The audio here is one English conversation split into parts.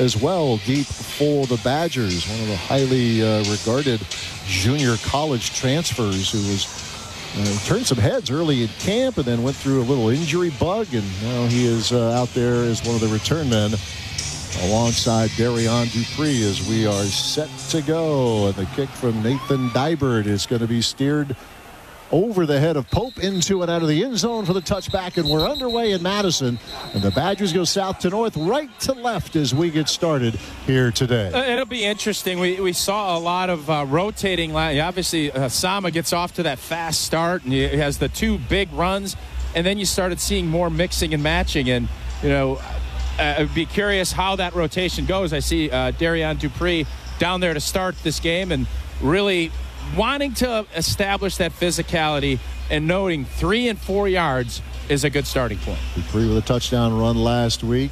as well, deep for the Badgers. One of the highly regarded junior college transfers who was turned some heads early in camp and then went through a little injury bug, and now he is out there as one of the return men alongside Darian Dupree as we are set to go. And the kick from Nathan Dybert is going to be steered over the head of Pope into and out of the end zone for the touchback, and we're underway in Madison, and the Badgers go south to north, right to left as we get started here today. It'll be interesting. We saw a lot of rotating. Obviously, Sama gets off to that fast start, and he has the two big runs, and then you started seeing more mixing and matching, and I'd be curious how that rotation goes. I see Darian Dupree down there to start this game, and really wanting to establish that physicality and noting 3 and 4 yards is a good starting point. Dupree with a touchdown run last week,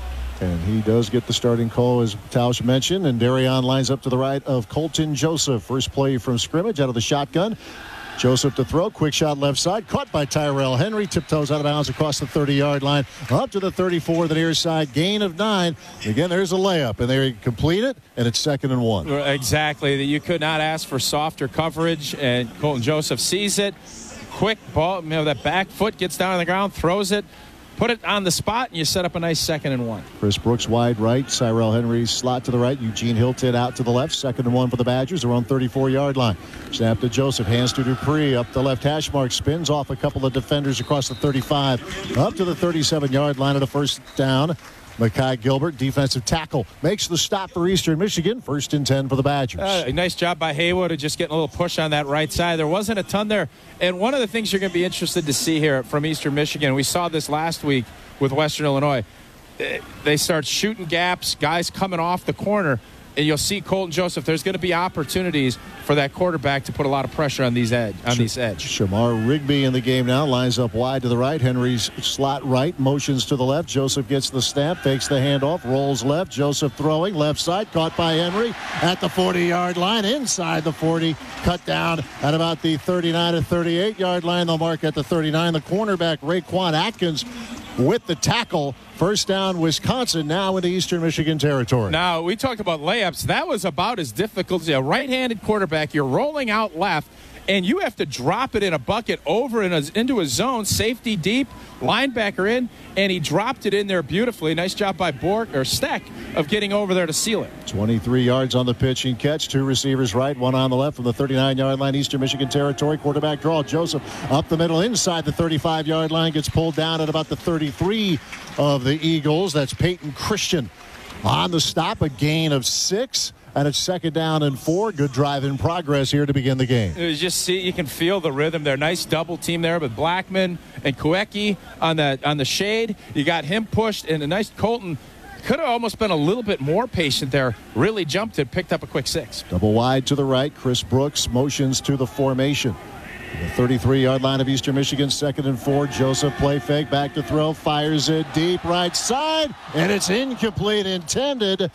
and he does get the starting call, as Tausch mentioned, and Darian lines up to the right of Colton Joseph. First play from scrimmage out of the shotgun. Joseph to throw, quick shot left side, caught by Tyrell Henry, tiptoes out of bounds across the 30-yard line, up to the 34, the near side, gain of 9. Again, there's a layup, and they complete it, and it's 2nd and 1. Exactly. You could not ask for softer coverage, and Colton Joseph sees it. Quick ball, that back foot gets down on the ground, throws it, put it on the spot, and you set up a nice 2nd and 1. Chris Brooks wide right, Cyril Henry slot to the right, Eugene Hilton out to the left, 2nd and 1 for the Badgers. They're on 34-yard line. Snap to Joseph, hands to Dupree, up the left hash mark, spins off a couple of defenders across the 35, up to the 37-yard line at a first down. Makai Gilbert, defensive tackle, makes the stop for Eastern Michigan. 1st and 10 for the Badgers. Nice job by Haywood of just getting a little push on that right side. There wasn't a ton there. And one of the things you're going to be interested to see here from Eastern Michigan, we saw this last week with Western Illinois. They start shooting gaps, guys coming off the corner, and you'll see Colton Joseph. There's going to be opportunities for that quarterback to put a lot of pressure on these edge. Shamar Rigby in the game now, lines up wide to the right. Henry's slot right, motions to the left. Joseph gets the snap, fakes the handoff, rolls left. Joseph throwing left side, caught by Henry at the 40-yard line, inside the 40, cut down at about the 39 to 38-yard line. They'll mark at the 39. The cornerback Raekwon Atkins with the tackle. First down, Wisconsin, now into Eastern Michigan territory. Now, we talked about layups. That was about as difficult as a right-handed quarterback. You're rolling out left, and you have to drop it in a bucket over into a zone, safety deep, linebacker in, and he dropped it in there beautifully. Nice job by Steck of getting over there to seal it. 23 yards on the pitch and catch. 2 receivers right, 1 on the left from the 39-yard line, Eastern Michigan territory. Quarterback draw. Joseph up the middle inside the 35-yard line, gets pulled down at about the 33 of the Eagles. That's Peyton Christian on the stop, a gain of 6. And it's 2nd down and 4. Good drive in progress here to begin the game. You can feel the rhythm there. Nice double team there with Blackman and Kuecki on the shade. You got him pushed, and a nice Colton could have almost been a little bit more patient there. Really jumped it, picked up a quick 6. Double wide to the right. Chris Brooks motions to the formation. The 33-yard line of Eastern Michigan, 2nd and 4. Joseph play fake, back to throw, fires it deep right side, and it's incomplete, intended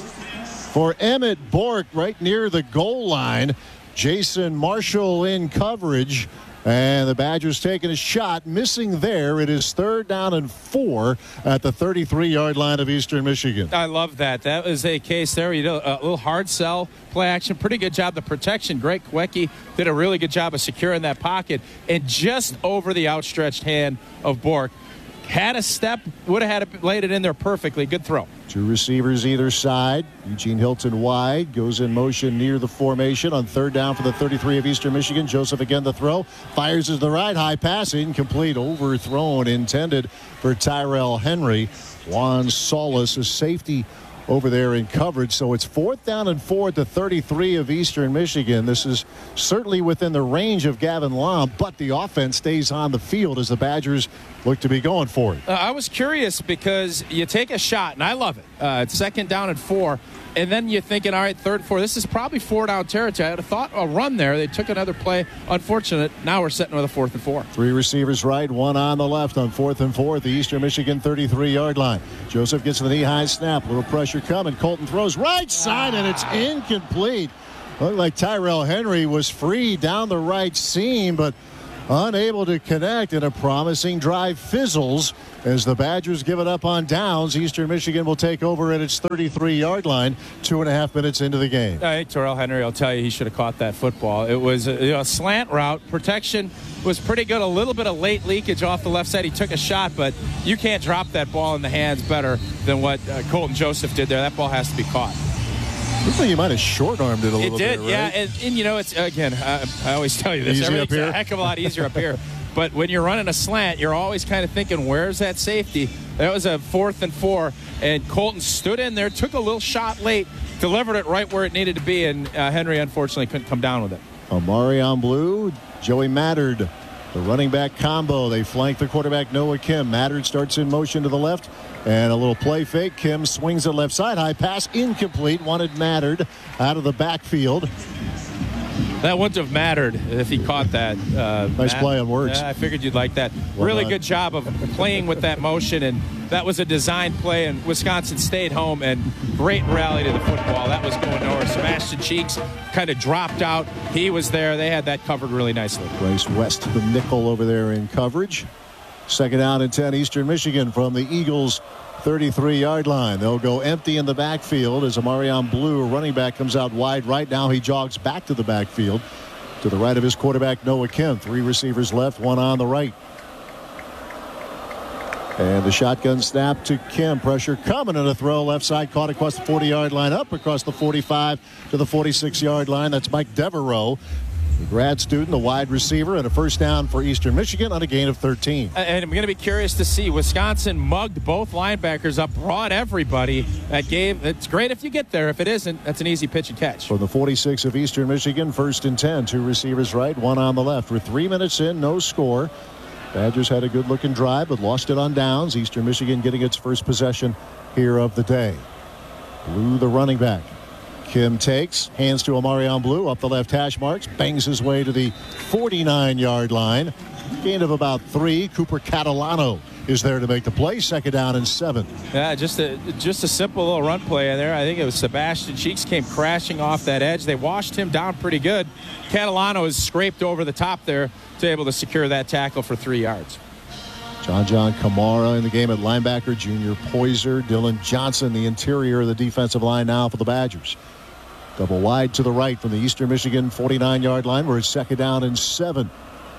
for Emmett Bork right near the goal line. Jason Marshall in coverage, and the Badgers taking a shot, missing there. It is 3rd down and 4 at the 33-yard line of Eastern Michigan. I love that. That was a case there. A little hard sell, play action. Pretty good job. The protection, Greg Kuecki did a really good job of securing that pocket, and just over the outstretched hand of Bork. Had a step, would have had it, laid it in there perfectly. Good throw. 2 receivers either side. Eugene Hilton wide, goes in motion near the formation on 3rd down for the 33 of Eastern Michigan. Joseph again the throw, fires to the right, high pass, incomplete, overthrown, intended for Tyrell Henry. Juan Solis, a safety over there in coverage. So it's 4th down and 4 at the 33 of Eastern Michigan. This is certainly within the range of Gavin Lom, but the offense stays on the field as the Badgers look to be going for it. I was curious because you take a shot, and I love it. It's 2nd down and 4, and then you're thinking, all right, 3rd and 4. This is probably 4-down territory. I would have thought a run there. They took another play. Unfortunate. Now we're sitting with a 4th and 4. 3 receivers right, 1 on the left on 4th and 4 at the Eastern Michigan 33-yard line. Joseph gets the knee-high snap. Little pressure coming. Colton throws right side, and it's incomplete. Looked like Tyrell Henry was free down the right seam, but unable to connect, and a promising drive fizzles as the Badgers give it up on downs. Eastern Michigan will take over at its 33-yard line 2.5 minutes into the game. I think Terrell Henry will tell you he should have caught that football. It was a slant route. Protection was pretty good. A little bit of late leakage off the left side. He took a shot, but you can't drop that ball in the hands better than what Colton Joseph did there. That ball has to be caught. Looks like you might have short-armed it a little bit, It did, yeah. right? And you know, it's, again, I always tell you this. Easy up Everything's here. a heck of a lot easier up here. But when you're running a slant, you're always kind of thinking, where's that safety? That was a 4th and 4, and Colton stood in there, took a little shot late, delivered it right where it needed to be, and Henry unfortunately couldn't come down with it. Omarion Blue, Joey Mattard, the running back combo. They flank the quarterback Noah Kim. Mattard starts in motion to the left, and a little play fake. Kim swings it left side. High pass incomplete. Wanted Mattard out of the backfield. That wouldn't have mattered if he caught that. Nice play on words. Yeah, I figured you'd like that. Well really done. good job of playing with that motion, and that was a design play, and Wisconsin stayed home, and great rally to the football. That was going nowhere. Sebastian Cheeks kind of dropped out. He was there. They had that covered really nicely. Bryce West, the nickel over there in coverage. 2nd down and 10, Eastern Michigan from the Eagles' 33-yard line. They'll go empty in the backfield as Omarion Blue, running back, comes out wide right now. He jogs back to the backfield to the right of his quarterback, Noah Kim. 3 receivers left, 1 on the right. And the shotgun snap to Kim. Pressure coming, and a throw left side, caught across the 40-yard line, up across the 45 to the 46-yard line. That's Mike Devereaux, the grad student, the wide receiver, and a first down for Eastern Michigan on a gain of 13. And I'm going to be curious to see. Wisconsin mugged both linebackers up, brought everybody. That game, it's great if you get there. If it isn't, that's an easy pitch and catch. From the 46 of Eastern Michigan, 1st and 10. 2 receivers right, 1 on the left. We're 3 minutes in, no score. Badgers had a good-looking drive, but lost it on downs. Eastern Michigan getting its first possession here of the day. Blue, the running back. Kim takes, hands to Omarion Blue, up the left hash marks, bangs his way to the 49-yard line. Gain of about 3. Cooper Catalano is there to make the play. 2nd down and 7. Yeah, just a simple little run play in there. I think it was Sebastian Cheeks came crashing off that edge. They washed him down pretty good. Catalano is scraped over the top there to be able to secure that tackle for 3 yards. John Kamara in the game at linebacker. Junior Poyser, Dylan Johnson, the interior of the defensive line now for the Badgers. Double wide to the right from the Eastern Michigan 49-yard line. We're at 2nd down and 7.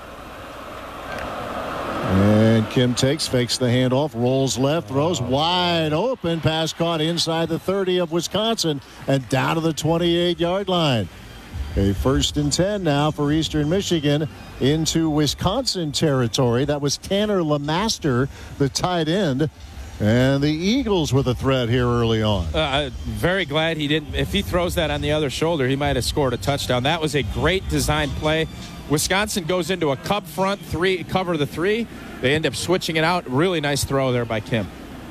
And Kim takes, fakes the handoff, rolls left, throws wide open. Pass caught inside the 30 of Wisconsin and down to the 28-yard line. A 1st and 10 now for Eastern Michigan into Wisconsin territory. That was Tanner LeMaster, the tight end. And the Eagles with a threat here early on. Very glad he didn't. If he throws that on the other shoulder, he might have scored a touchdown. That was a great design play. Wisconsin goes into a cub front, cover the 3. They end up switching it out. Really nice throw there by Kim.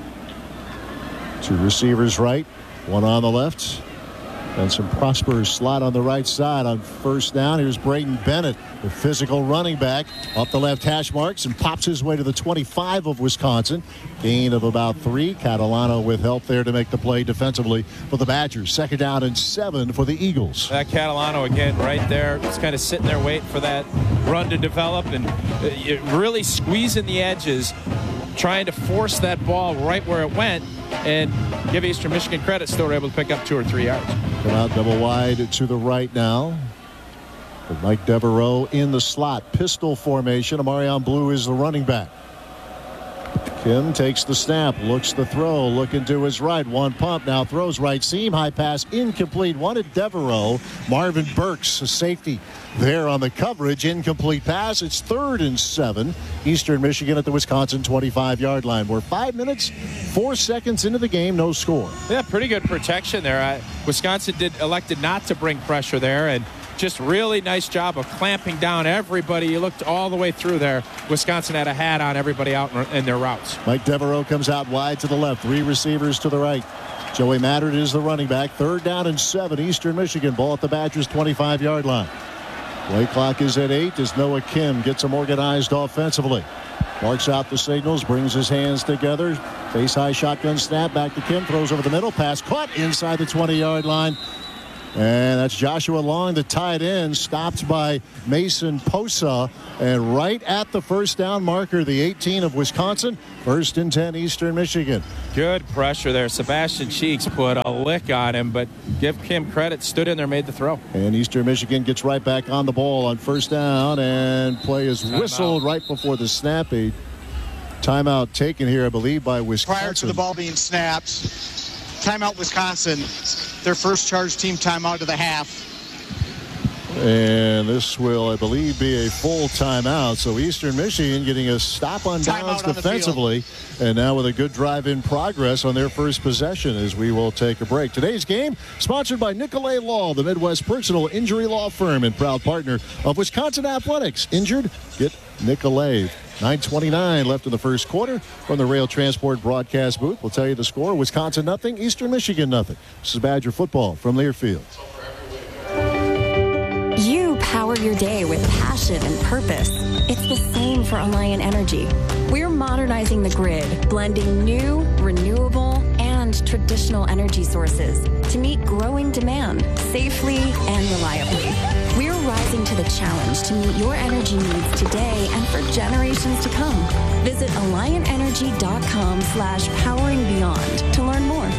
2 receivers right, 1 on the left. And some prosperous slot on the right side on 1st down. Here's Braden Bennett, the physical running back, up the left hash marks and pops his way to the 25 of Wisconsin. Gain of about 3. Catalano with help there to make the play defensively for the Badgers. 2nd down and 7 for the Eagles. That Catalano again right there. Just kind of sitting there waiting for that run to develop and really squeezing the edges, trying to force that ball right where it went, and give Eastern Michigan credit, still were able to pick up 2 or 3 yards. Come out double wide to the right now. With Mike Devereaux in the slot. Pistol formation. Omarion Blue is the running back. Kim takes the snap, looks the throw, looking to his right. 1 pump, now throws right seam. High pass incomplete. Wanted Devereaux. Marvin Burks, a safety there on the coverage. Incomplete pass. It's 3rd and 7. Eastern Michigan at the Wisconsin 25-yard line. We're 5 minutes, 4 seconds into the game. No score. Yeah, pretty good protection there. Wisconsin elected not to bring pressure there, and just really nice job of clamping down everybody. You looked all the way through there. Wisconsin had a hat on everybody out in their routes. Mike Devereaux comes out wide to the left. 3 receivers to the right. Joey Mattard is the running back. 3rd down and 7. Eastern Michigan. Ball at the Badgers' 25-yard line. Play clock is at 8 as Noah Kim gets them organized offensively. Marks out the signals, brings his hands together. Face high shotgun snap back to Kim. Throws over the middle. Pass caught inside the 20-yard line. And that's Joshua Long, the tight end, stopped by Mason Posa. And right at the first down marker, the 18 of Wisconsin, 1st and 10, Eastern Michigan. Good pressure there. Sebastian Cheeks put a lick on him, but give him credit, stood in there, made the throw. And Eastern Michigan gets right back on the ball on 1st down, and play is whistled right before the snap. A timeout taken here, I believe, by Wisconsin. Prior to the ball being snapped, timeout Wisconsin, their first charge team timeout of the half. And this will, I believe, be a full timeout. So Eastern Michigan getting a stop on downs defensively. And now with a good drive in progress on their first possession as we will take a break. Today's game sponsored by Nicolay Law, the Midwest personal injury law firm and proud partner of Wisconsin Athletics. Injured? Get Nicolay. 9:29 left in the first quarter from the Rail Transport broadcast booth. We'll tell you the score. Wisconsin nothing, Eastern Michigan nothing. This is Badger football from Learfield. You power your day with passion and purpose. It's the same for Alliant Energy. We're modernizing the grid, blending new, renewable, and traditional energy sources to meet growing demand safely and reliably. We're rising to the challenge to meet your energy needs today and for generations to come. Visit AlliantEnergy.com/poweringBeyond to learn more.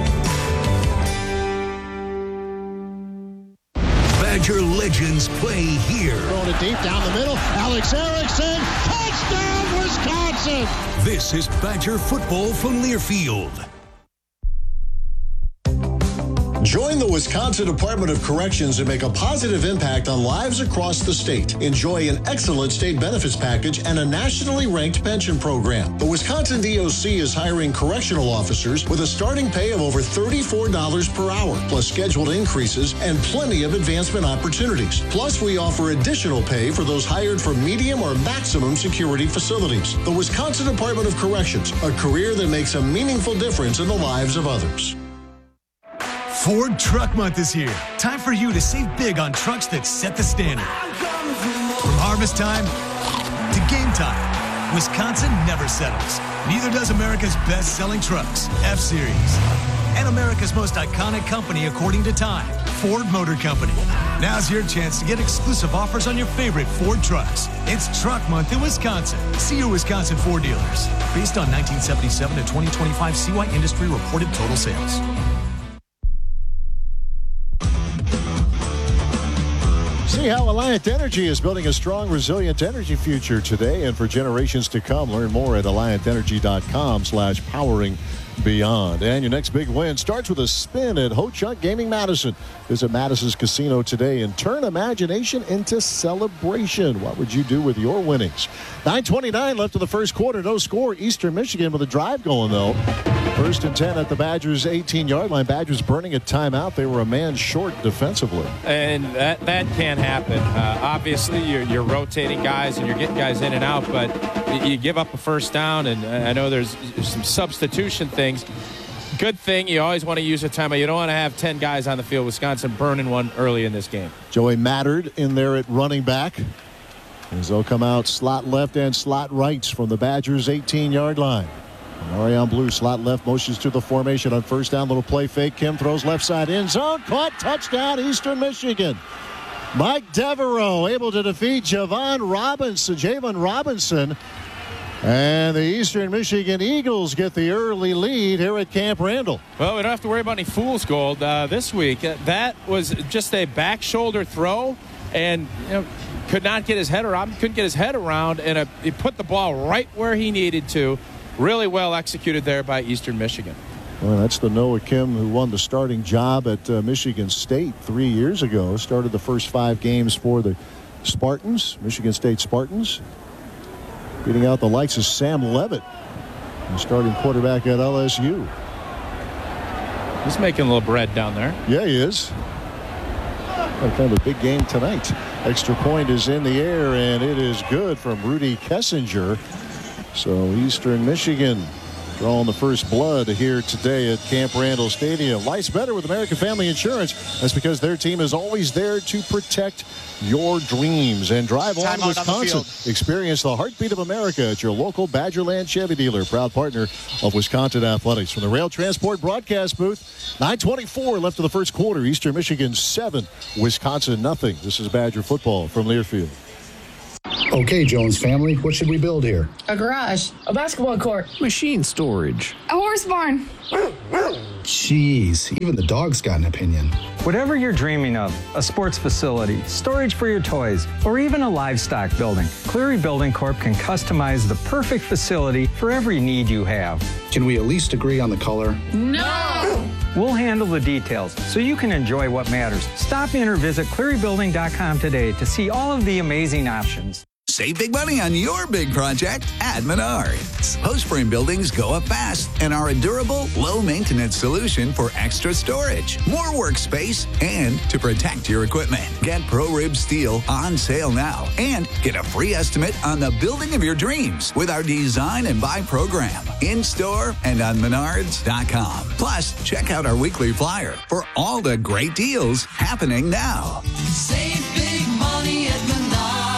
Badger legends play here. Throwing it deep down the middle. Alex Erickson. Touchdown, Wisconsin. This is Badger football from Learfield. Join the Wisconsin Department of Corrections and make a positive impact on lives across the state. Enjoy an excellent state benefits package and a nationally ranked pension program. The Wisconsin DOC is hiring correctional officers with a starting pay of over $34 per hour, plus scheduled increases and plenty of advancement opportunities. Plus, we offer additional pay for those hired for medium or maximum security facilities. The Wisconsin Department of Corrections, a career that makes a meaningful difference in the lives of others. Ford Truck Month is here. Time for you to save big on trucks that set the standard. From harvest time to game time, Wisconsin never settles. Neither does America's best-selling trucks, F-Series. And America's most iconic company according to Time, Ford Motor Company. Now's your chance to get exclusive offers on your favorite Ford trucks. It's Truck Month in Wisconsin. See your Wisconsin Ford dealers. Based on 1977 to 2025 CY industry reported total sales. See how Alliant Energy is building a strong, resilient energy future today and for generations to come. Learn more at AlliantEnergy.com/poweringbeyond. And your next big win starts with a spin at Ho-Chunk Gaming Madison. Visit Madison's Casino today and turn imagination into celebration. What would you do with your winnings? 9:29 left in the first quarter. No score. Eastern Michigan with a drive going, though. 1st and 10 at the Badgers' 18-yard line. Badgers burning a timeout. They were a man short defensively. And that can't happen. Obviously, you're rotating guys and you're getting guys in and out, but you give up a first down, and I know there's some substitution things. Good thing, you always want to use a timeout. You don't want to have 10 guys on the field. Wisconsin burning one early in this game. Joey Mattard in there at running back as they'll come out slot left and slot right from the Badgers' 18-yard line. Marion Blue, slot left, motions to the formation on first down. Little play fake. Kim throws left side end zone. Caught. Touchdown, Eastern Michigan. Mike Devereaux able to defeat Javon Robinson. And the Eastern Michigan Eagles get the early lead here at Camp Randall. Well, we don't have to worry about any fool's gold this week. That was just a back shoulder throw, and could not get his head around. Couldn't get his head around, and he put the ball right where he needed to. Really well executed there by Eastern Michigan. Well, that's the Noah Kim who won the starting job at Michigan State 3 years ago. Started the first 5 games for the Spartans, Michigan State Spartans. Beating out the likes of Sam Levitt, the starting quarterback at LSU. He's making a little bread down there. Yeah, he is. Kind of a big game tonight. Extra point is in the air, and it is good from Rudy Kessinger. So Eastern Michigan drawing the first blood here today at Camp Randall Stadium. Life's better with American Family Insurance. That's because their team is always there to protect your dreams. And drive on Wisconsin. Experience the heartbeat of America at your local Badgerland Chevy dealer, proud partner of Wisconsin Athletics. From the Rail Transport broadcast booth, 9:24 left of the first quarter. Eastern Michigan 7, Wisconsin nothing. This is Badger football from Learfield. Okay, Jones family, what should we build here? A garage, a basketball court, machine storage, a horse barn. Jeez, even the dog's got an opinion. Whatever you're dreaming of, a sports facility, storage for your toys, or even a livestock building, Cleary Building Corp can customize the perfect facility for every need you have. Can we at least agree on the color? No! We'll handle the details so you can enjoy what matters. Stop in or visit clearybuilding.com today to see all of the amazing options. Save big money on your big project at Menards. Post frame buildings go up fast and are a durable, low-maintenance solution for extra storage, more workspace, and to protect your equipment. Get ProRib Steel on sale now and get a free estimate on the building of your dreams with our Design and Buy program in-store and on Menards.com. Plus, check out our weekly flyer for all the great deals happening now. Save big money at Menards.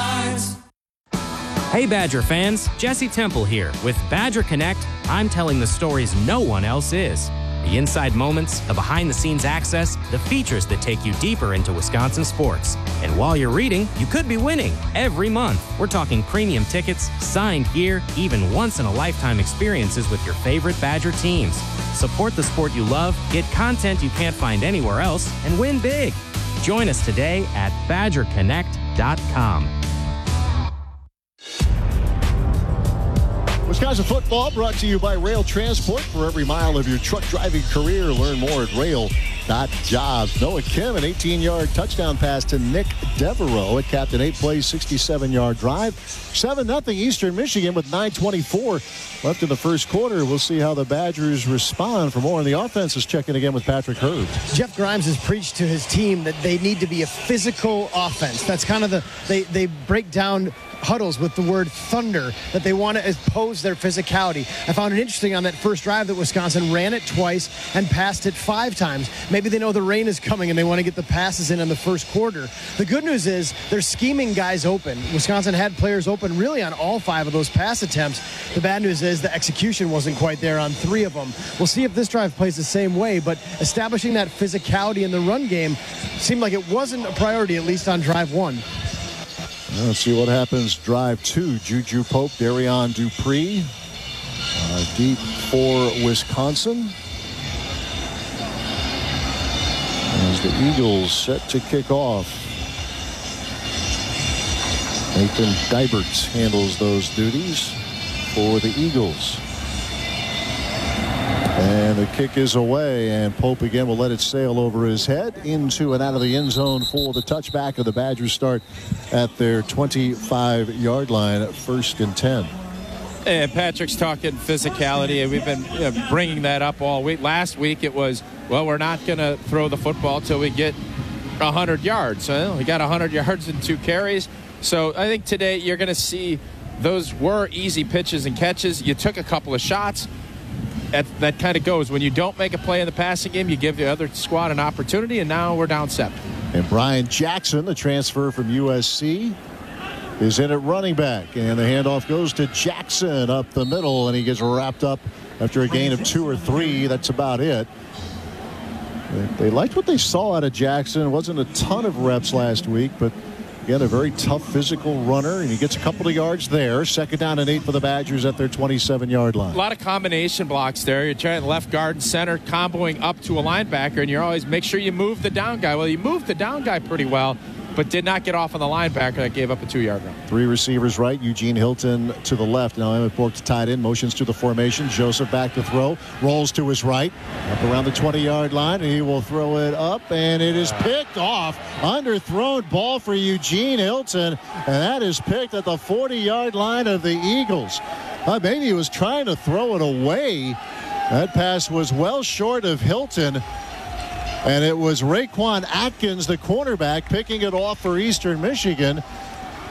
Hey Badger fans, Jesse Temple here. With Badger Connect, I'm telling the stories no one else is. The inside moments, the behind-the-scenes access, the features that take you deeper into Wisconsin sports. And while you're reading, you could be winning every month. We're talking premium tickets, signed gear, even once-in-a-lifetime experiences with your favorite Badger teams. Support the sport you love, get content you can't find anywhere else, and win big. Join us today at BadgerConnect.com. Wisconsin football brought to you by Rail Transport. For every mile of your truck driving career, learn more at rail.jobs. Noah Kim, an 18-yard touchdown pass to Nick Devereaux at Captain 8 plays, 67-yard drive. 7-0 Eastern Michigan with 9:24 left in the first quarter. We'll see how the Badgers respond. For more on the offense, is checking again with Patrick Hurd. Jeff Grimes has preached to his team that they need to be a physical offense. That's kind of they break down huddles with the word thunder, that they want to oppose their physicality. I found it interesting on that first drive that Wisconsin ran it twice and passed it 5 times. Maybe they know the rain is coming and they want to get the passes in the first quarter. The good news is they're scheming guys open. Wisconsin had players open really on all 5 of those pass attempts. The bad news is the execution wasn't quite there on 3 of them. We'll see if this drive plays the same way, but establishing that physicality in the run game seemed like it wasn't a priority, at least on drive 1. Let's see what happens. Drive 2. Juju Pope, Darion Dupree. Deep for Wisconsin. As the Eagles set to kick off. Nathan Dibert handles those duties for the Eagles. And the kick is away, and Pope again will let it sail over his head into and out of the end zone for the touchback of the Badgers start at their 25-yard line, 1st and 10. And Patrick's talking physicality, and we've been bringing that up all week. Last week it was, well, we're not going to throw the football till we get 100 yards. So we got 100 yards and 2 carries. So I think today you're going to see those were easy pitches and catches. You took a couple of shots. That kind of goes. When you don't make a play in the passing game, you give the other squad an opportunity, and now we're down 7. And Brian Jackson, the transfer from USC, is in at running back. And the handoff goes to Jackson up the middle, and he gets wrapped up after a gain of 2 or 3. That's about it. They liked what they saw out of Jackson. It wasn't a ton of reps last week, but again, a very tough physical runner, and he gets a couple of yards there. 2nd down and 8 for the Badgers at their 27-yard line. A lot of combination blocks there. You're trying left guard and center, comboing up to a linebacker, and you always make sure you move the down guy. Well, you moved the down guy pretty well, but did not get off on the linebacker that gave up a 2-yard run. 3 receivers right. Eugene Hilton to the left. Now Emmett Bork to tight end. Motions to the formation. Joseph back to throw. Rolls to his right. Up around the 20-yard line. And he will throw it up. And it is picked off. Underthrown ball for Eugene Hilton. And that is picked at the 40-yard line of the Eagles. Maybe he was trying to throw it away. That pass was well short of Hilton. And it was Raquan Atkins, the cornerback, picking it off for Eastern Michigan.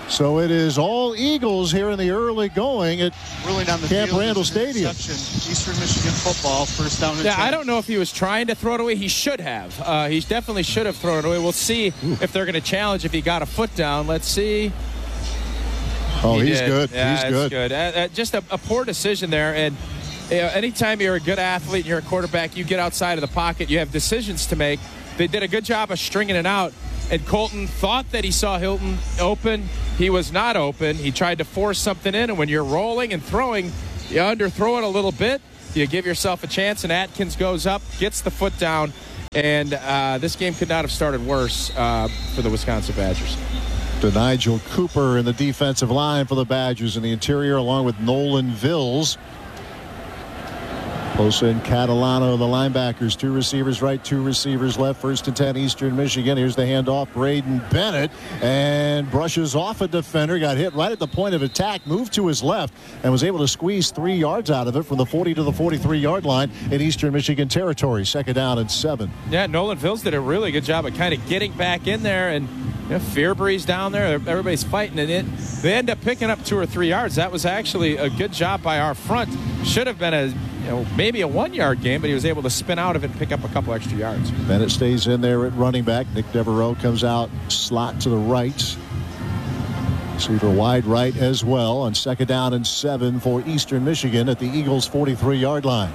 So it is all Eagles here in the early going at Ruling on the Camp field Randall is an Stadium. interception. Eastern Michigan football, first down and 10. I don't know if he was trying to throw it away. He should have. He definitely should have thrown it away. We'll see if they're going to challenge if he got a foot down. Let's see. Oh, he's good. Yeah, he's good. Just a poor decision there. And anytime you're a good athlete and you're a quarterback, you get outside of the pocket. You have decisions to make. They did a good job of stringing it out. And Colton thought that he saw Hilton open. He was not open. He tried to force something in. And when you're rolling and throwing, you underthrow it a little bit. You give yourself a chance. And Atkins goes up, gets the foot down. And this game could not have started worse for the Wisconsin Badgers. To Nigel Cooper in the defensive line for the Badgers in the interior, along with Nolan Vills. Posa and Catalano, the linebackers. 2 receivers right, 2 receivers left. 1st and 10, Eastern Michigan. Here's the handoff. Braden Bennett, and brushes off a defender. Got hit right at the point of attack. Moved to his left and was able to squeeze 3 yards out of it from the 40 to the 43-yard line in Eastern Michigan territory. 2nd down and 7. Yeah, Nolan Vills did a really good job of kind of getting back in there. And Fearbreeze down there. Everybody's fighting it. They end up picking up 2 or 3 yards. That was actually a good job by our front. Should have been maybe a 1-yard game, but he was able to spin out of it and pick up a couple extra yards. Bennett stays in there at running back. Nick Devereaux comes out slot to the right. Receiver wide right as well on 2nd down and 7 for Eastern Michigan at the Eagles' 43-yard line.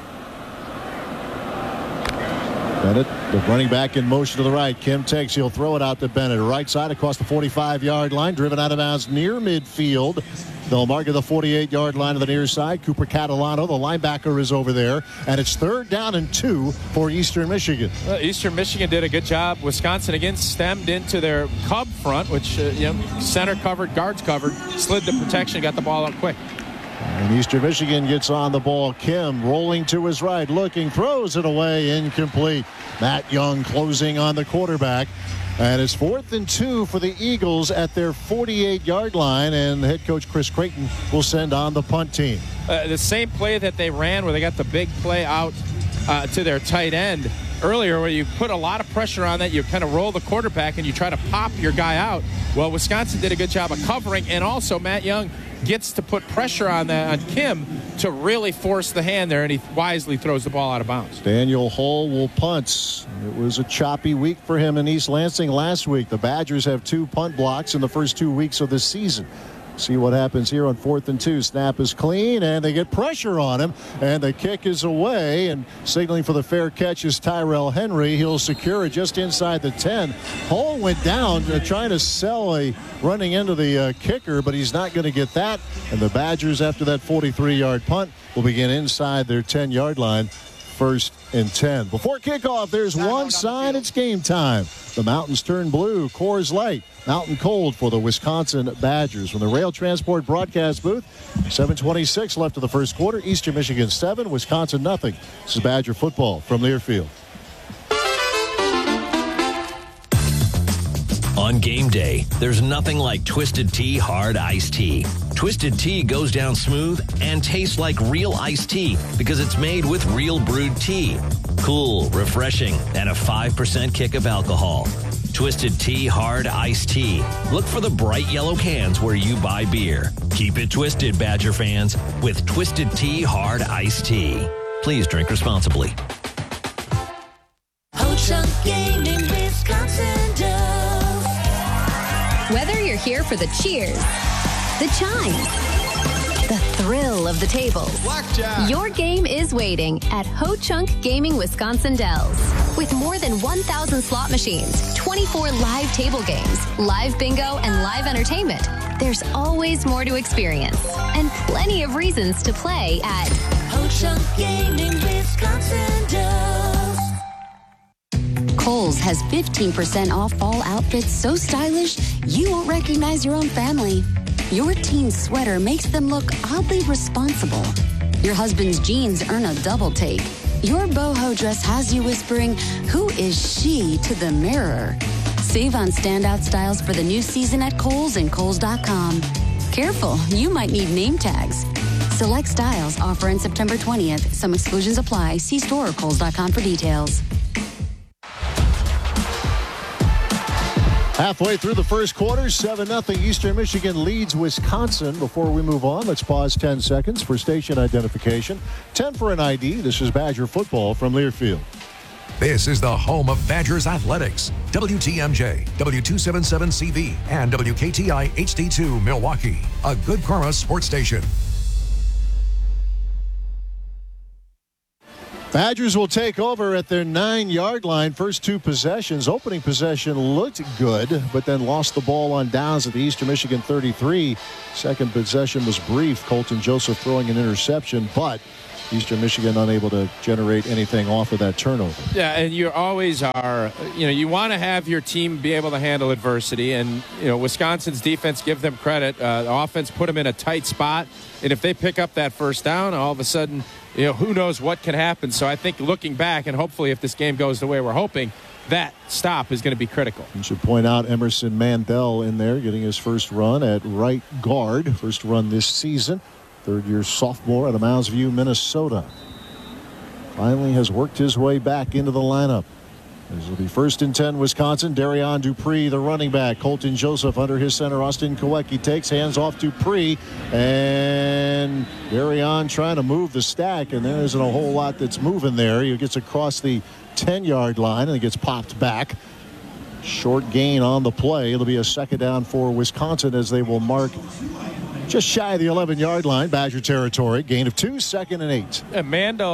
Bennett, the running back in motion to the right. Kim takes. He'll throw it out to Bennett. Right side across the 45-yard line. Driven out of bounds near midfield. They'll mark at the 48-yard line of the near side. Cooper Catalano, the linebacker, is over there. And it's 3rd down and 2 for Eastern Michigan. Well, Eastern Michigan did a good job. Wisconsin again stemmed into their Cub front, which center covered, guards covered, slid the protection, got the ball out quick. And Eastern Michigan gets on the ball. Kim rolling to his right, looking, throws it away, incomplete. Matt Young closing on the quarterback. And it's 4th and 2 for the Eagles at their 48-yard line, and head coach Chris Creighton will send on the punt team. The same play that they ran where they got the big play out to their tight end earlier, where you put a lot of pressure on that, you kind of roll the quarterback and you try to pop your guy out. Well, Wisconsin did a good job of covering, and also Matt Young gets to put pressure on Kim to really force the hand there, and he wisely throws the ball out of bounds. Daniel Hull will punt. It was a choppy week for him in East Lansing last week. The Badgers have 2 punt blocks in the first 2 weeks of this season. See what happens here on 4th and 2. Snap is clean, and they get pressure on him, and the kick is away, and signaling for the fair catch is Tyrell Henry. He'll secure it just inside the 10. Hull went down trying to sell a running into the kicker, but he's not going to get that. And the Badgers, after that 43-yard punt, will begin inside their 10-yard line. 1st and 10. Before kickoff, there's one sign. It's game time. The mountains turn blue. Coors Light. Mountain cold for the Wisconsin Badgers. From the Rail Transport broadcast booth, 7:26 left of the first quarter. Eastern Michigan 7, Wisconsin nothing. This is Badger football from Learfield. On game day, there's nothing like Twisted Tea Hard Iced Tea. Twisted Tea goes down smooth and tastes like real iced tea because it's made with real brewed tea. Cool, refreshing, and a 5% kick of alcohol. Twisted Tea Hard Iced Tea. Look for the bright yellow cans where you buy beer. Keep it twisted, Badger fans, with Twisted Tea Hard Iced Tea. Please drink responsibly. Ho-Chunk Gaming, Wisconsin Dells. Whether you're here for the cheers, the chimes, the thrill of the tables, Blackjack. Your game is waiting at Ho-Chunk Gaming Wisconsin Dells. With more than 1,000 slot machines, 24 live table games, live bingo, and live entertainment, there's always more to experience and plenty of reasons to play at Ho-Chunk Gaming Wisconsin Dells. Kohl's has 15% off fall outfits so stylish you won't recognize your own family. Your teen's sweater makes them look oddly responsible. Your husband's jeans earn a double take. Your boho dress has you whispering, "Who is she?" to the mirror. Save on standout styles for the new season at Kohl's and Kohls.com. Careful, you might need name tags. Select styles offer in September 20th. Some exclusions apply. See store or Kohls.com for details. Halfway through the first quarter, 7-0 Eastern Michigan leads Wisconsin. Before we move on, let's pause 10 seconds for station identification. 10 for an ID. This is Badger football from Learfield. This is the home of Badgers athletics. WTMJ, W277CV, and WKTI HD2 Milwaukee. A Good Karma sports station. Badgers will take over at their 9-yard line. First two possessions. Opening possession looked good, but then lost the ball on downs at the Eastern Michigan 33. Second possession was brief. Colton Joseph throwing an interception, but Eastern Michigan unable to generate anything off of that turnover. Yeah, and you always are, you want to have your team be able to handle adversity. And, Wisconsin's defense, give them credit. The offense put them in a tight spot. And if they pick up that first down, all of a sudden, who knows what can happen. So I think looking back, and hopefully if this game goes the way we're hoping, that stop is going to be critical. You should point out Emerson Mandel in there getting his first run at right guard. First run this season. Third-year sophomore out of Mounds View, Minnesota. Finally has worked his way back into the lineup. This will be 1st and 10 Wisconsin. Darian Dupree, the running back. Colton Joseph under his center. Austin Kowecki takes hands off Dupree. And Darian trying to move the stack. And there isn't a whole lot that's moving there. He gets across the 10-yard line and it gets popped back. Short gain on the play. It'll be a second down for Wisconsin as they will mark just shy of the 11-yard line, Badger territory. Gain of 2, 2nd and 8.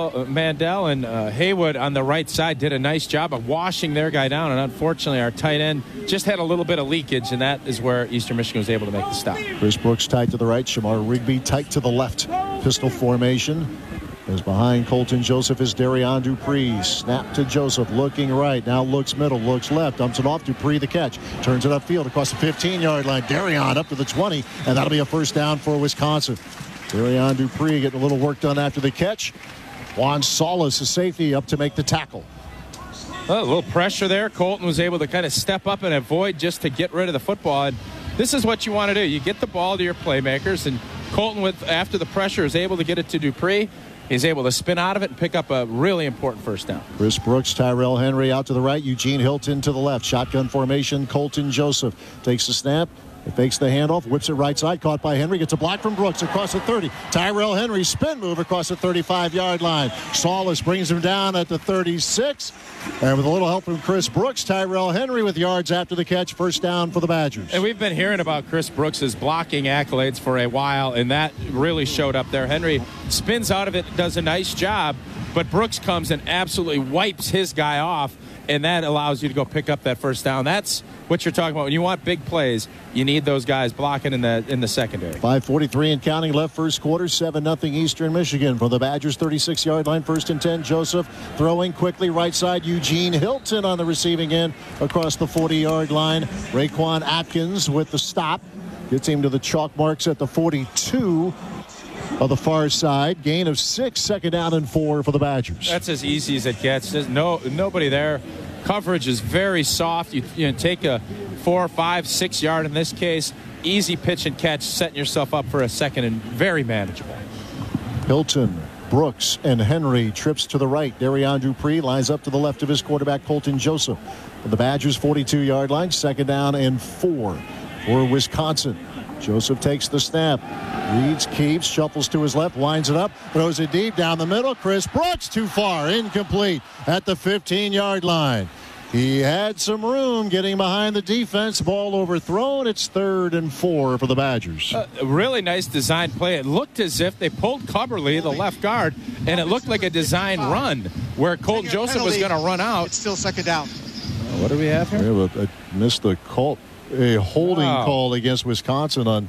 Mandel and Haywood on the right side did a nice job of washing their guy down, and unfortunately our tight end just had a little bit of leakage, and that is where Eastern Michigan was able to make the stop. Chris Brooks tight to the right, Shamar Rigby tight to the left. Pistol formation. As behind Colton Joseph is Darian Dupree. Snap to Joseph, looking right. Now looks middle, looks left. Dumps it off. Dupree the catch. Turns it upfield across the 15-yard line. Darian up to the 20, and that'll be a first down for Wisconsin. Darian Dupree getting a little work done after the catch. Juan Solis, the safety, up to make the tackle. Well, a little pressure there. Colton was able to kind of step up and avoid just to get rid of the football. And this is what you want to do. You get the ball to your playmakers, and Colton, after the pressure, is able to get it to Dupree. He's able to spin out of it and pick up a really important first down. Chris Brooks, Tyrell Henry out to the right. Eugene Hilton to the left. Shotgun formation. Colton Joseph takes the snap. He fakes the handoff, whips it right side, caught by Henry, gets a block from Brooks across the 30. Tyrell Henry spin move across the 35-yard line. Solis brings him down at the 36. And with a little help from Chris Brooks, Tyrell Henry with yards after the catch, first down for the Badgers. And we've been hearing about Chris Brooks' blocking accolades for a while, and that really showed up there. Henry spins out of it, does a nice job, but Brooks comes and absolutely wipes his guy off, and that allows you to go pick up that first down. That's what you're talking about. When you want big plays, you need those guys blocking in the secondary. 5:43 and counting left first quarter. 7-0 Eastern Michigan from the Badgers 36-yard line. 1st and 10. Joseph throwing quickly right side. Eugene Hilton on the receiving end across the 40-yard line. Raquan Atkins with the stop. Gets him to the chalk marks at the 42 of the far side. Gain of 6, 2nd down and 4 for the Badgers. That's as easy as it gets. There's nobody there. Coverage is very soft. You take a 4, 5, 6 yard in this case. Easy pitch and catch, setting yourself up for a second and very manageable. Hilton, Brooks, and Henry trips to the right. Darian Dupree lines up to the left of his quarterback, Colton Joseph. The Badgers 42-yard line, 2nd down and 4 for Wisconsin. Joseph takes the snap. Reads, keeps, shuffles to his left, lines it up, throws it deep down the middle. Chris Brooks too far, incomplete at the 15-yard line. He had some room getting behind the defense. Ball overthrown. It's 3rd and 4 for the Badgers. A really nice design play. It looked as if they pulled Cubberly, the left guard, and it looked like a design run where Colton Joseph was going to run out. It's still 2nd down. What do we have here? We have a missed the call, a holding call against Wisconsin on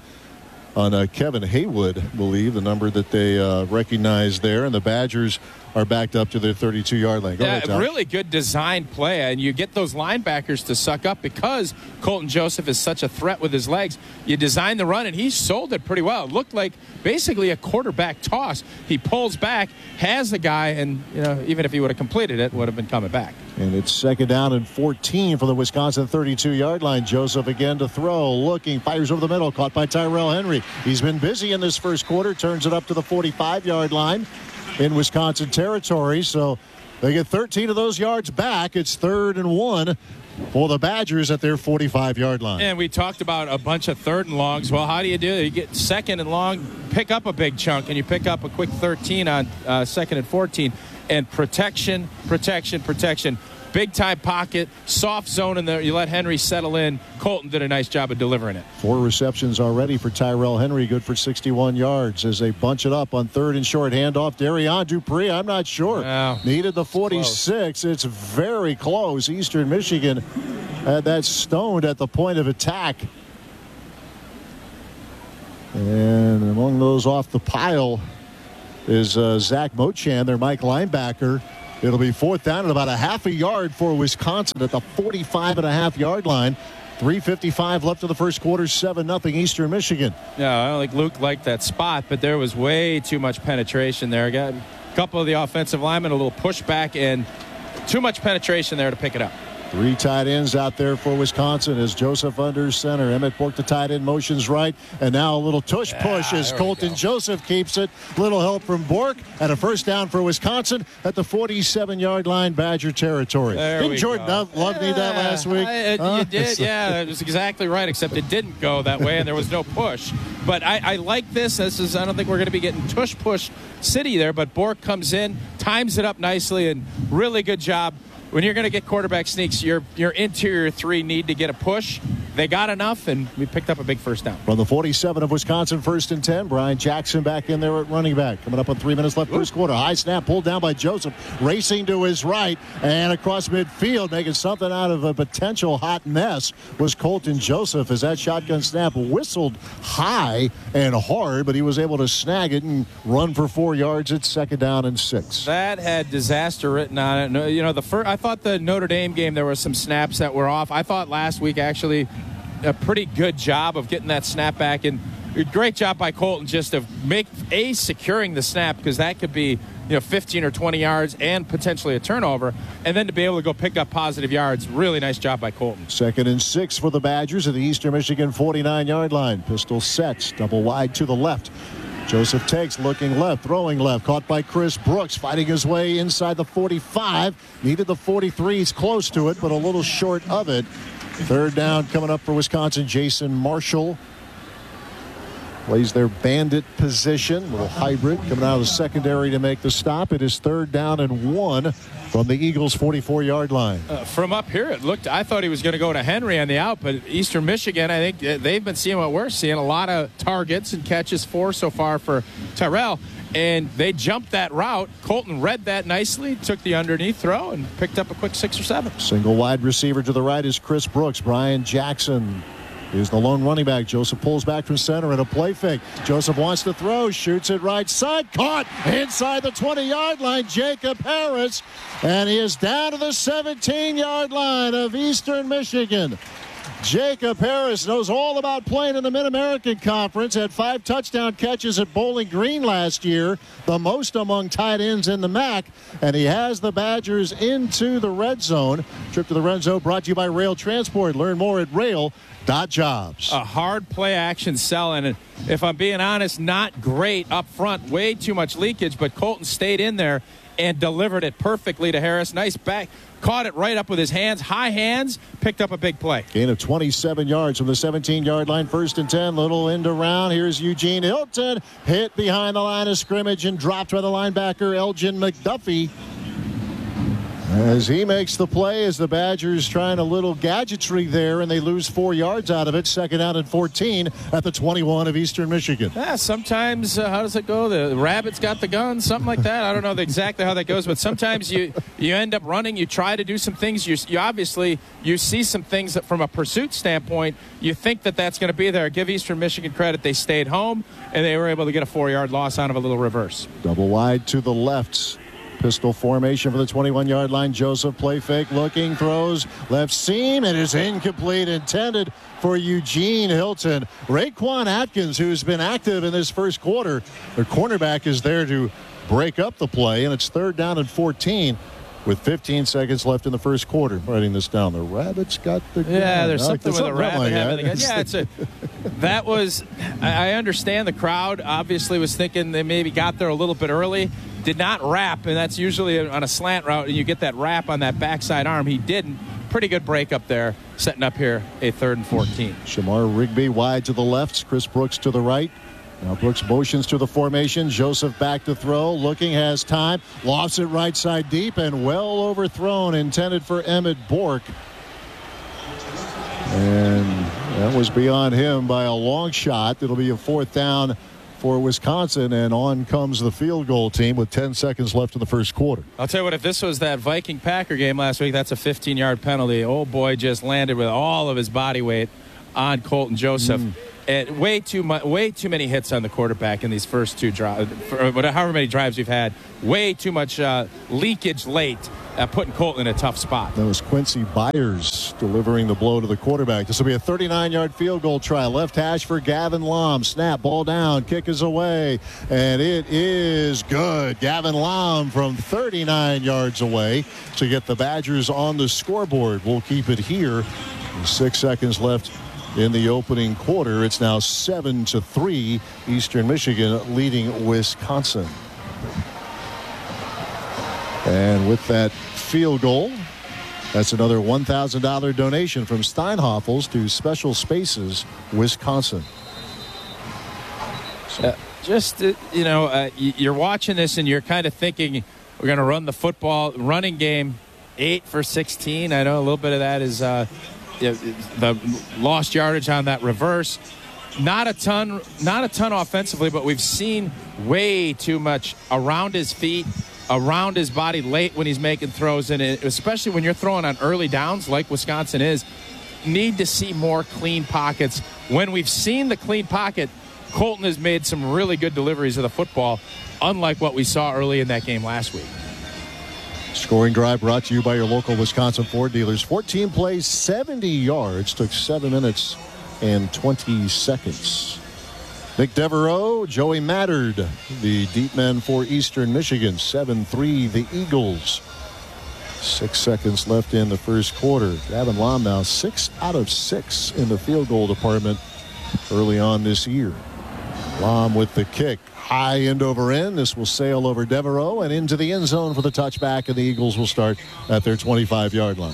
Kevin Haywood, I believe, the number that they recognized there, and the Badgers are backed up to their 32-yard line. Go ahead, Tom. Really good design play, and you get those linebackers to suck up because Colton Joseph is such a threat with his legs. You design the run, and he sold it pretty well. It looked like basically a quarterback toss. He pulls back, has the guy, and even if he would have completed it, would have been coming back. And it's 2nd down and 14 for the Wisconsin 32-yard line. Joseph again to throw, looking, fires over the middle, caught by Tyrell Henry. He's been busy in this first quarter, turns it up to the 45-yard line in Wisconsin territory. So They get 13 of those yards back. It's 3rd and 1 for the Badgers at their 45-yard line. And we talked about a bunch of 3rd and longs. Well, how do? You get 2nd and long, pick up a big chunk, and you pick up a quick 13 on 2nd and 14. And protection. Big time pocket, soft zone in there. You let Henry settle in. Colton did a nice job of delivering it. 4 receptions already for Tyrell Henry, good for 61 yards as they bunch it up on 3rd and short. Handoff, Darian Dupree. I'm not sure. No, needed the 46. It's very close. Eastern Michigan had that stoned at the point of attack. And among those off the pile is Zach Mochan, their Mike linebacker. It'll be 4th down and about a half a yard for Wisconsin at the 45.5-yard line. 3:55 left in the first quarter, 7-0 Eastern Michigan. Yeah, I don't think Luke liked that spot, but there was way too much penetration there. Got a couple of the offensive linemen, a little pushback, and too much penetration there to pick it up. 3 tight ends out there for Wisconsin as Joseph under center. Emmett Bork, the tight end, motions right. And now a little tush push as Colton Joseph keeps it. Little help from Bork. And a 1st down for Wisconsin at the 47-yard line, Badger territory. Didn't Jordan Love need that last week? You did, yeah. That was exactly right, except it didn't go that way, and there was no push. But I like this. I don't think we're going to be getting tush-push city there, but Bork comes in, times it up nicely, and really good job. When you're going to get quarterback sneaks, your interior 3 need to get a push. They got enough, and we picked up a big 1st down. From the 47 of Wisconsin, 1st and 10. Brian Jackson back in there at running back. Coming up on 3 minutes left first quarter. High snap pulled down by Joseph. Racing to his right and across midfield, making something out of a potential hot mess was Colton Joseph as that shotgun snap whistled high and hard, but he was able to snag it and run for 4 yards at 2nd down and 6. That had disaster written on it. You know, I thought the Notre Dame game, there were some snaps that were off. I thought last week actually a pretty good job of getting that snap back, and a great job by Colton just to securing the snap, because that could be 15 or 20 yards and potentially a turnover, and then to be able to go pick up positive yards. Really nice job by Colton. 2nd and 6 for the Badgers at the Eastern Michigan 49-yard line. Pistol sets, double wide to the left. Joseph takes, looking left, throwing left, caught by Chris Brooks, fighting his way inside the 45. Needed the 43. He's close to it, but a little short of it. 3rd down coming up for Wisconsin. Jason Marshall plays their bandit position. A little hybrid coming out of the secondary to make the stop. It is 3rd down and 1 from the Eagles' 44-yard line. From up here, I thought he was going to go to Henry on the out, but Eastern Michigan, I think they've been seeing what we're seeing. A lot of targets and catches, 4 so far for Tyrell. And they jumped that route. Colton read that nicely, took the underneath throw, and picked up a quick 6 or 7. Single wide receiver to the right is Chris Brooks. Brian Jackson is the lone running back. Joseph pulls back from center and a play fake. Joseph wants to throw, shoots it right side, caught inside the 20-yard line. Jacob Harris, and he is down to the 17-yard line of Eastern Michigan. Jacob Harris knows all about playing in the Mid-American Conference. Had 5 touchdown catches at Bowling Green last year, the most among tight ends in the MAC. And he has the Badgers into the red zone. Trip to the red zone brought to you by Rail Transport. Learn more at rail.jobs. A hard play action sell, and if I'm being honest, not great up front. Way too much leakage, but Colton stayed in there and delivered it perfectly to Harris. Nice back. Caught it right up with his hands, high hands, picked up a big play. Gain of 27 yards from the 17-yard line, 1st and 10, little end around. Here's Eugene Hilton, hit behind the line of scrimmage and dropped by the linebacker Elgin McDuffie. As he makes the play, as the Badgers trying a little gadgetry there, and they lose 4 yards out of it. 2nd down and 14 at the 21 of Eastern Michigan. Yeah, sometimes, how does it go? The rabbit's got the gun, something like that. I don't know exactly how that goes, but sometimes you end up running, you try to do some things. You obviously, you see some things that from a pursuit standpoint, you think that that's going to be there. Give Eastern Michigan credit. They stayed home, and they were able to get a 4-yard loss out of a little reverse. Double wide to the left. Pistol formation for the 21-yard line. Joseph play fake, looking, throws left seam. It is incomplete, intended for Eugene Hilton. Raquan Atkins, who's been active in this first quarter, the cornerback, is there to break up the play, and it's 3rd down and 14 with 15 seconds left in the first quarter. Writing this down. The Rabbits got the gun. Yeah, there's something with a rabbit like having the gun. Yeah, that was, I understand the crowd obviously was thinking they maybe got there a little bit early. did not wrap, and that's usually on a slant route, and you get that wrap on that backside arm. He didn't. Pretty good break up there, setting up here a 3rd and 14. Shamar Rigby wide to the left, Chris Brooks to the right. Now Brooks motions to the formation. Joseph back to throw, looking, has time, lofts it right side deep, and well overthrown, intended for Emmett Bork. And that was beyond him by a long shot. It'll be a 4th down for Wisconsin, and on comes the field goal team with 10 seconds left in the first quarter. I'll tell you what, if this was that Viking-Packer game last week, that's a 15-yard penalty. Old boy just landed with all of his body weight on Colton Joseph. And way too many hits on the quarterback in these first 2 drives, however many drives we've had. Way too much leakage late, putting Colton in a tough spot. That was Quincy Byers delivering the blow to the quarterback. This will be a 39-yard field goal try. Left hash for Gavin Lom. Snap, ball down, kick is away, and it is good. Gavin Lom from 39 yards away to get the Badgers on the scoreboard. We'll keep it here. 6 seconds left in the opening quarter. It's now 7-3. Eastern Michigan leading Wisconsin. And with that field goal, that's another $1,000 donation from Steinhoffels to Special Spaces Wisconsin. You're watching this and you're kind of thinking we're going to run the football running game 8 for 16. I know a little bit of that is the lost yardage on that reverse. Not a ton offensively, but we've seen way too much around his feet, around his body late when he's making throws, and especially when you're throwing on early downs like Wisconsin is. Need to see more clean pockets. When we've seen the clean pocket, Colton has made some really good deliveries of the football, unlike what we saw early in that game last week. Scoring drive brought to you by your local Wisconsin Ford dealers. 14 plays, 70 yards. Took 7 minutes and 20 seconds. Nick Devereaux, Joey Mattard, the deep men for Eastern Michigan. 7-3, the Eagles. 6 seconds left in the first quarter. Gavin Lom now 6 out of 6 in the field goal department early on this year. Lom with the kick. High end over end. This will sail over Devereaux and into the end zone for the touchback, and the Eagles will start at their 25-yard line.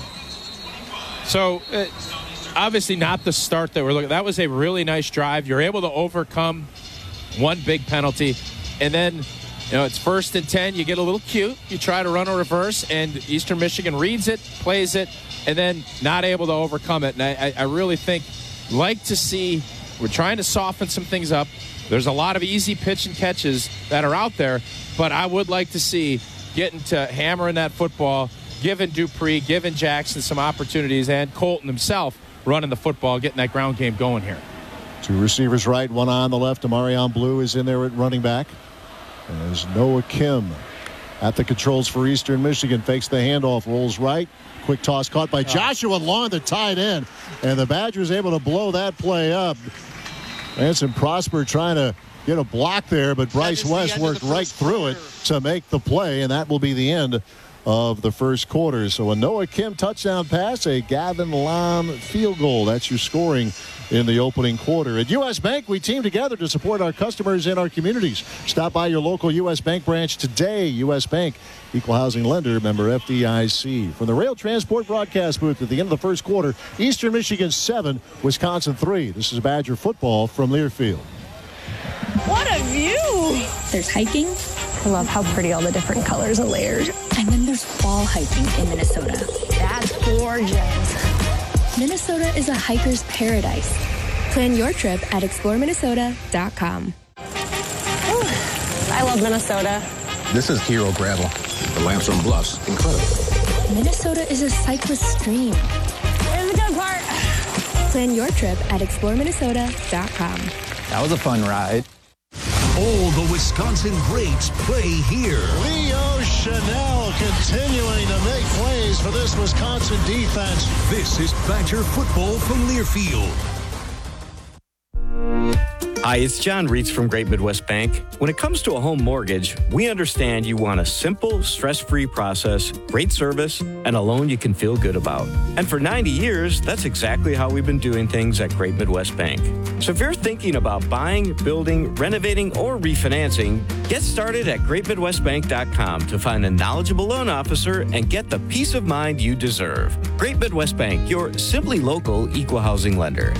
So, obviously not the start that we're looking. That was a really nice drive. You're able to overcome one big penalty, and then it's 1st and 10. You get a little cute. You try to run a reverse, and Eastern Michigan reads it, plays it, and then not able to overcome it. And I really think, like to see, we're trying to soften some things up. There's a lot of easy pitch and catches that are out there, but I would like to see getting to hammering that football, giving Dupree, giving Jackson some opportunities, and Colton himself running the football, getting that ground game going here. 2 receivers right, 1 on the left. Amarion Blue is in there at running back. As Noah Kim at the controls for Eastern Michigan, fakes the handoff, rolls right. Quick toss caught by Joshua Long, the tight end, and the Badgers able to blow that play up. Anson Prosper trying to get a block there, but Bryce West worked right through it to make the play, and that will be the end of the first quarter. So a Noah Kim touchdown pass, a Gavin Lom field goal. That's your scoring in the opening quarter. At U.S. Bank, we team together to support our customers in our communities. Stop by your local U.S. Bank branch today. U.S. Bank, equal housing lender, member FDIC. From the Rail Transport broadcast booth at the end of the first quarter, Eastern Michigan 7, Wisconsin 3. This is Badger football from Learfield. What a view! There's hiking. I love how pretty all the different colors are layered. And then there's wall hiking in Minnesota. That's gorgeous. Minnesota is a hiker's paradise. Plan your trip at exploreminnesota.com. I love Minnesota. This is Hero Gravel. The lamps on bluffs. Incredible. Minnesota is a cyclist dream. Here's the good part. Plan your trip at exploreminnesota.com. That was a fun ride. All the Wisconsin greats play here. Leo Chanel continuing to make plays for this Wisconsin defense. This is Badger football from Learfield. Hi, it's John Reitz from Great Midwest Bank. When it comes to a home mortgage, we understand you want a simple, stress-free process, great service, and a loan you can feel good about. And for 90 years, that's exactly how we've been doing things at Great Midwest Bank. So if you're thinking about buying, building, renovating, or refinancing, get started at greatmidwestbank.com to find a knowledgeable loan officer and get the peace of mind you deserve. Great Midwest Bank, your simply local equal housing lender.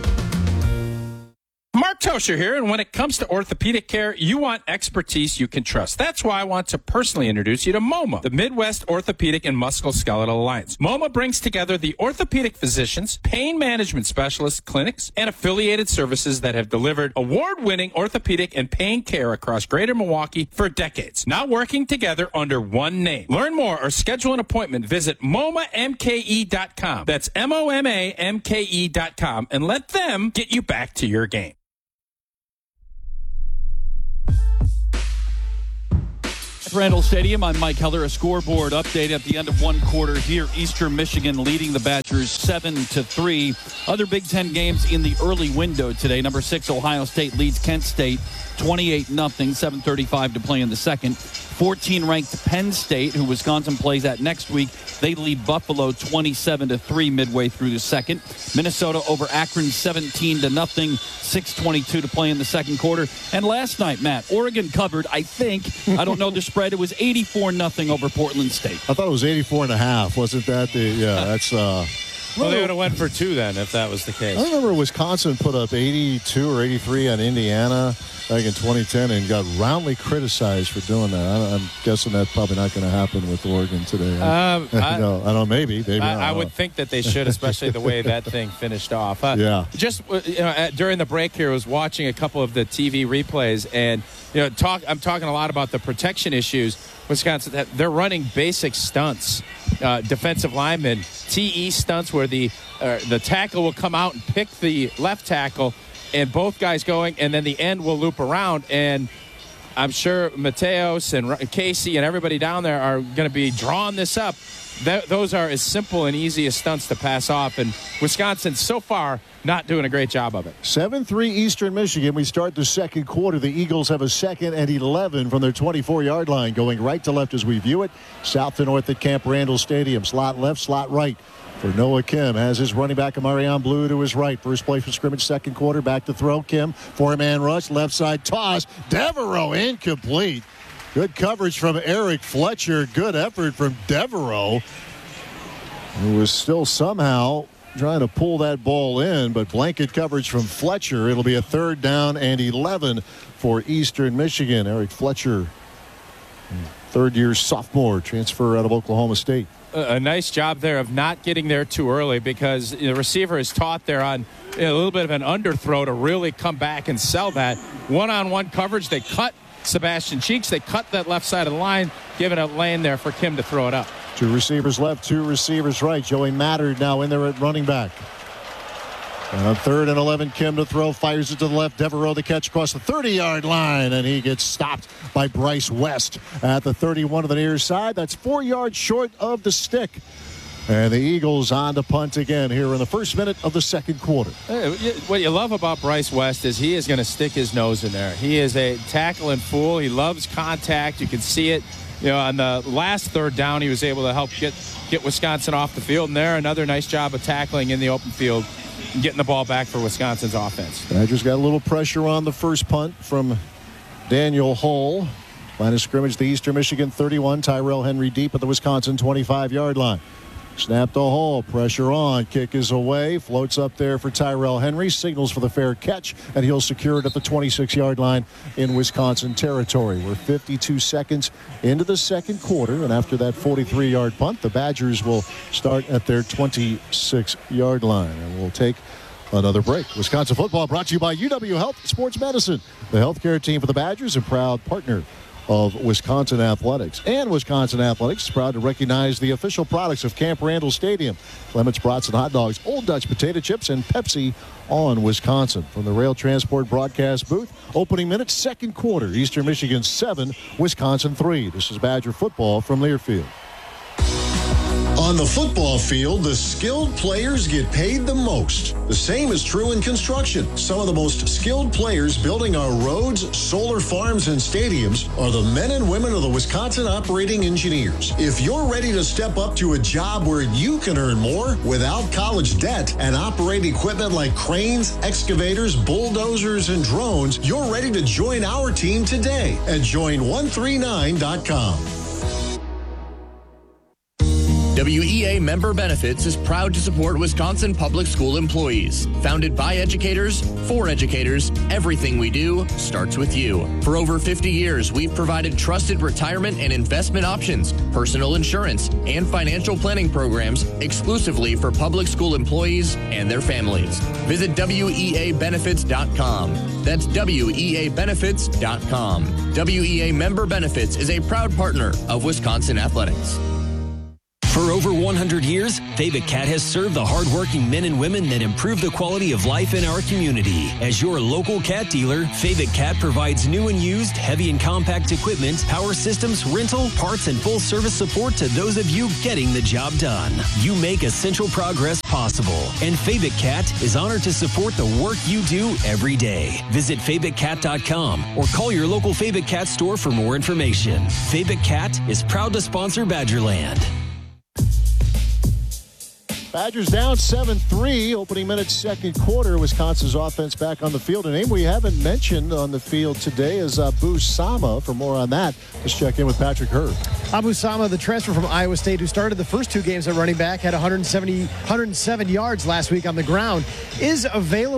Mark Tosher here, and when it comes to orthopedic care, you want expertise you can trust. That's why I want to personally introduce you to MoMA, the Midwest Orthopedic and Musculoskeletal Alliance. MoMA brings together the orthopedic physicians, pain management specialists, clinics, and affiliated services that have delivered award-winning orthopedic and pain care across Greater Milwaukee for decades. Now working together under one name. Learn more or schedule an appointment. Visit MoMaMKE.com. That's MoMaMKE.com, and let them get you back to your game. Randall Stadium, I'm Mike Heller. A scoreboard update at the end of one quarter here. Eastern Michigan leading the Badgers 7-3. Other Big Ten games in the early window today. Number 6, Ohio State leads Kent State 28-0, 7:35 to play in the second. 14-ranked Penn State, who Wisconsin plays at next week, they lead Buffalo 27-3 midway through the second. Minnesota over Akron 17-0, 6:22 to play in the second quarter. And last night, Matt, Oregon covered, I don't know the spread. It was 84-0 over Portland State. I thought it was 84.5. Wasn't that that's... Well, they would have went for 2 then if that was the case. I remember Wisconsin put up 82 or 83 on Indiana back in 2010 and got roundly criticized for doing that. I'm guessing that's probably not going to happen with Oregon today. I don't know. Maybe not. I would think that they should, especially the way that thing finished off. Yeah. Just during the break here, I was watching a couple of the TV replays, and I'm talking a lot about the protection issues. Wisconsin, they're running basic stunts, defensive linemen, TE stunts where the tackle will come out and pick the left tackle, and both guys going, and then the end will loop around. And I'm sure Mateos and Casey and everybody down there are going to be drawing this up. Those are as simple and easy as stunts to pass off, and Wisconsin so far not doing a great job of it. 7-3 Eastern Michigan. We start the second quarter. The Eagles have a 2nd and 11 from their 24-yard line, going right to left as we view it. South to north at Camp Randall Stadium. Slot left, slot right for Noah Kim. Has his running back Amarion Blue to his right. First play for scrimmage, second quarter. Back to throw. Kim, 4-man rush, left side toss. Devereaux incomplete. Good coverage from Eric Fletcher. Good effort from Devereaux, who was still somehow trying to pull that ball in, but blanket coverage from Fletcher. It'll be a 3rd down and 11 for Eastern Michigan. Eric Fletcher, third-year sophomore, transfer out of Oklahoma State. A nice job there of not getting there too early, because the receiver is taught there on a little bit of an underthrow to really come back and sell that. One-on-one coverage, they cut Sebastian Cheeks. They cut that left side of the line, giving a lane there for Kim to throw it up. 2 receivers left, 2 receivers right. Joey Mattard now in there at running back. And on 3rd and 11, Kim to throw, fires it to the left. Devereaux the catch across the 30-yard line, and he gets stopped by Bryce West at the 31 of the near side. That's 4 yards short of the stick. And the Eagles on to punt again here in the first minute of the second quarter. What you love about Bryce West is he is going to stick his nose in there. He is a tackling fool. He loves contact. You can see it. On the last 3rd down, he was able to help get Wisconsin off the field. And there, another nice job of tackling in the open field and getting the ball back for Wisconsin's offense. Badgers got a little pressure on the first punt from Daniel Hull. Line of scrimmage, the Eastern Michigan 31. Tyrell Henry deep at the Wisconsin 25-yard line. Snap to Hall, pressure on, kick is away, floats up there for Tyrell Henry, signals for the fair catch, and he'll secure it at the 26-yard line in Wisconsin territory. We're 52 seconds into the second quarter, and after that 43-yard punt, the Badgers will start at their 26-yard line, and we'll take another break. Wisconsin football brought to you by UW Health Sports Medicine, the healthcare team for the Badgers, a proud partner of Wisconsin Athletics. And Wisconsin Athletics is proud to recognize the official products of Camp Randall Stadium: Clement's Brats and Hot Dogs, Old Dutch Potato Chips, and Pepsi on Wisconsin. From the Rail Transport broadcast booth, opening minute, second quarter, Eastern Michigan 7, Wisconsin 3. This is Badger football from Learfield. On the football field, the skilled players get paid the most. The same is true in construction. Some of the most skilled players building our roads, solar farms, and stadiums are the men and women of the Wisconsin Operating Engineers. If you're ready to step up to a job where you can earn more without college debt and operate equipment like cranes, excavators, bulldozers, and drones, you're ready to join our team today at join139.com. WEA Member Benefits is proud to support Wisconsin public school employees. Founded by educators, for educators, everything we do starts with you. For over 50 years, we've provided trusted retirement and investment options, personal insurance, and financial planning programs exclusively for public school employees and their families. Visit WEAbenefits.com. That's WEAbenefits.com. WEA Member Benefits is a proud partner of Wisconsin Athletics. For over 100 years, Favorite Cat has served the hardworking men and women that improve the quality of life in our community. As your local cat dealer, Favorite Cat provides new and used heavy and compact equipment, power systems, rental, parts, and full service support to those of you getting the job done. You make essential progress possible, and Favorite Cat is honored to support the work you do every day. Visit FavoriteCat.com or call your local Favorite Cat store for more information. Favorite Cat is proud to sponsor Badgerland. Badgers down 7-3, opening minutes, second quarter. Wisconsin's offense back on the field. A name we haven't mentioned on the field today is Abu Sama. For more on that, let's check in with Patrick Herb. Abu Sama, the transfer from Iowa State, who started the first two games at running back, had 107 yards last week on the ground, is available.